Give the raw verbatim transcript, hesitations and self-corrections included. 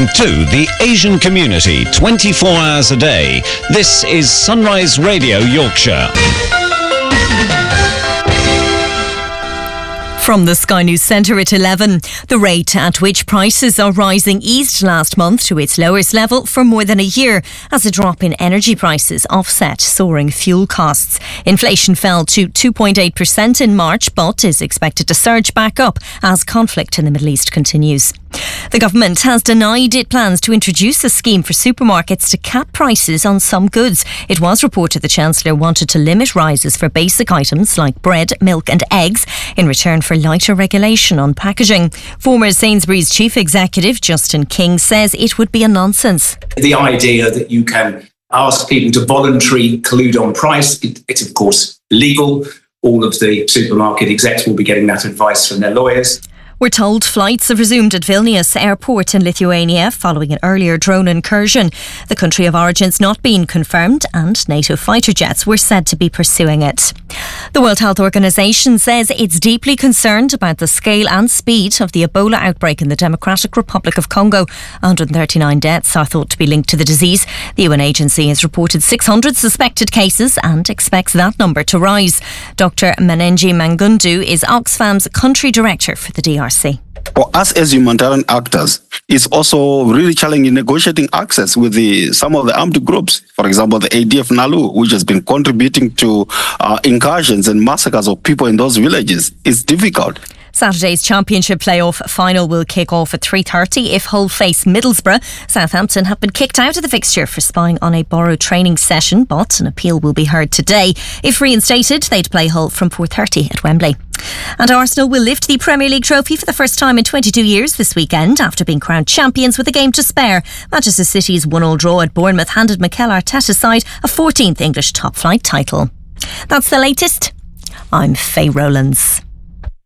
to the Asian community twenty-four hours a day. This is Sunrise Radio Yorkshire. From the Sky News Centre at eleven, the rate at which prices are rising eased last month to its lowest level for more than a year as a drop in energy prices offset soaring fuel costs. Inflation fell to two point eight percent in March but is expected to surge back up as conflict in the Middle East continues. The government has denied it plans to introduce a scheme for supermarkets to cap prices on some goods. It was reported the Chancellor wanted to limit rises for basic items like bread, milk and eggs in return for lighter regulation on packaging. Former Sainsbury's Chief Executive Justin King says it would be a nonsense. The idea that you can ask people to voluntarily collude on price, it, it's of course legal. All of the supermarket execs will be getting that advice from their lawyers. We're told flights have resumed at Vilnius airport in Lithuania following an earlier drone incursion. The country of origin's not been confirmed and NATO fighter jets were said to be pursuing it. The World Health Organization says it's deeply concerned about the scale and speed of the Ebola outbreak in the Democratic Republic of Congo. one hundred thirty-nine deaths are thought to be linked to the disease. The U N agency has reported six hundred suspected cases and expects that number to rise. Doctor Manenji Mangundu is Oxfam's country director for the D R C. For us as humanitarian actors, it's also really challenging negotiating access with the, some of the armed groups. For example, the A D F Nalu, which has been contributing to uh, incursions and massacres of people in those villages. It's difficult. Saturday's Championship playoff final will kick off at three thirty if Hull face Middlesbrough. Southampton have been kicked out of the fixture for spying on a Borough training session, but an appeal will be heard today. If reinstated, they'd play Hull from four thirty at Wembley. And Arsenal will lift the Premier League trophy for the first time in twenty-two years this weekend after being crowned champions with a game to spare. Manchester City's one-all draw at Bournemouth handed Mikel Arteta's side a fourteenth English top-flight title. That's the latest. I'm Faye Rowlands.